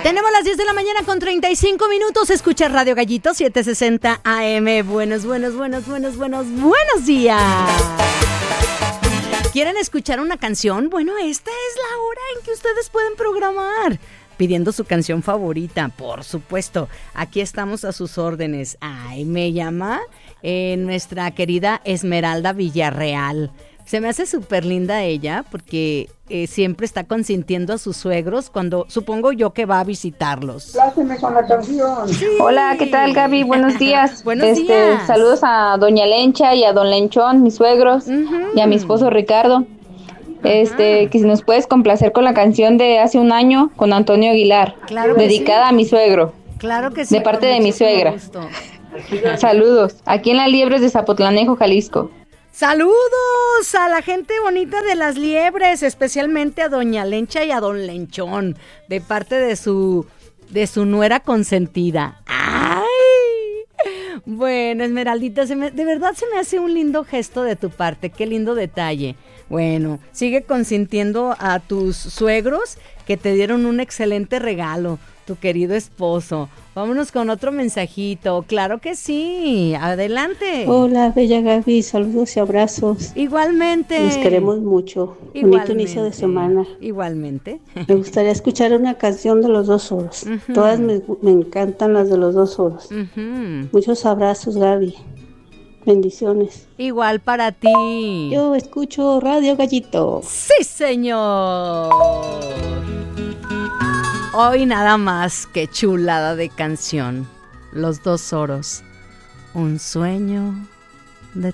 Tenemos las 10 de la mañana con 35 minutos. Escucha Radio Gallito 760 AM. Buenos días. ¿Quieren escuchar una canción? Bueno, esta es la hora en que ustedes pueden programar, pidiendo su canción favorita, por supuesto. Aquí estamos a sus órdenes. Ay, me llama nuestra querida Esmeralda Villarreal. Se me hace súper linda ella porque siempre está consintiendo a sus suegros cuando supongo yo que va a visitarlos. Pláceme con la canción. Sí. Hola, ¿qué tal, Gaby? Buenos días. Buenos días. Saludos a doña Lencha y a don Lenchón, mis suegros, y a mi esposo Ricardo. Que si nos puedes complacer con la canción de Hace un año con Antonio Aguilar, claro que dedicada sí. a mi suegro. Claro que sí. De parte de mi suegra. Gusto. Saludos. Aquí en Las Liebres de Zapotlanejo, Jalisco. Saludos a la gente bonita de Las Liebres, especialmente a doña Lencha y a don Lenchón, de parte de su nuera consentida. ¡Ay! Bueno, Esmeraldita, de verdad se me hace un lindo gesto de tu parte, qué lindo detalle. Bueno, sigue consintiendo a tus suegros que te dieron un excelente regalo, tu querido esposo. Vámonos con otro mensajito. Claro que sí, adelante. Hola, bella Gaby, saludos y abrazos. Igualmente. Nos queremos mucho. Bonito inicio de semana. Igualmente. Me gustaría escuchar una canción de Los Dos Oros. Uh-huh. Todas me encantan las de Los Dos Oros. Uh-huh. Muchos abrazos, Gaby. Bendiciones. Igual para ti. Yo escucho Radio Gallito. ¡Sí, señor! Hoy nada más que chulada de canción. Los Dos Oros. Un sueño